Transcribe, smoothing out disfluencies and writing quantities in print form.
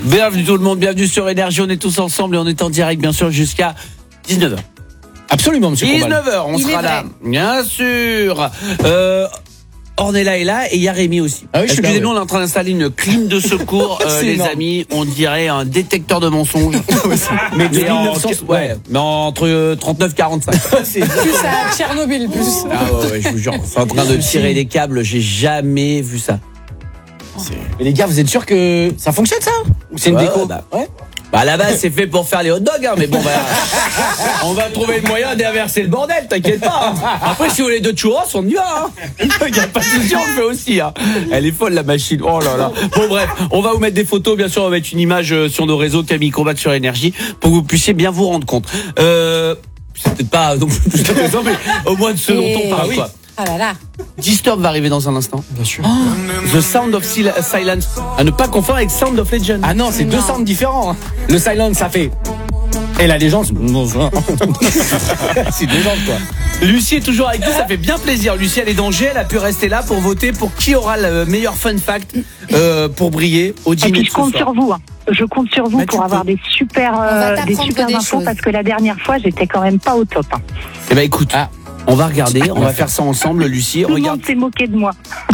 Bienvenue tout le monde, bienvenue sur Énergie, on est tous ensemble et on est en direct bien sûr jusqu'à 19h. Absolument, monsieur Combal. 19h, on sera là, bien sûr. Ornella est là et il y a Rémi aussi. Ah oui, Excusez-nous, on est en train d'installer une clim de secours, les énorme. amis. On dirait un détecteur de mensonges. Mais de Mais 1900, ouais, mais entre 39 et 45. C'est Plus à Tchernobyl, plus. Ah ouais, je vous jure, c'est en train de tirer les câbles, j'ai jamais vu ça. Mais les gars, vous êtes sûrs que ça fonctionne ça? Ou c'est une Ouais, déco? bah. Ouais. Bah à la base c'est fait pour faire les hot dogs mais bon on va trouver le moyen d'inverser le bordel, t'inquiète pas. Après si vous voulez 2 churros on y va. Il y a pas de souci, on le fait aussi. Elle est folle la machine. Oh là là. Bon bref, on va vous mettre des photos, bien sûr on va mettre une image sur nos réseaux Camille Combal sur Énergie pour que vous puissiez bien vous rendre compte. C'est peut-être pas non plus intéressant, mais au moins de ce dont on parle quoi. Ah là là. Disturb va arriver dans un instant. Bien sûr. The Sound of Silence. À ne pas confondre avec Sound of Legend. Ah non, c'est deux sounds différents. Hein. Le silence, ça fait. Et la légende, c'est légende quoi. Lucie est toujours avec nous, ça fait bien plaisir. Lucie, elle est dans G, elle a pu rester là pour voter pour qui aura le meilleur fun fact pour briller au Et dîner puis de je ce compte soir. sur vous. Je compte sur vous Bah, pour tu avoir peux. des super va t'apprendre des infos choses. parce que la dernière fois j'étais quand même pas au top. Eh ben écoute, on va regarder, on va faire ça ensemble, Lucie. Tout le Regarde. monde s'est moqué de moi.